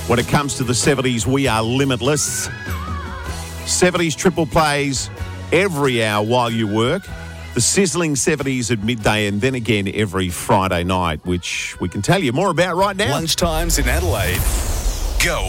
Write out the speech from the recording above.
When it comes to the 70s, we are limitless. 70s triple plays every hour while you work. The sizzling 70s at midday, and then again every Friday night, which we can tell you more about right now. Lunchtimes in Adelaide. Go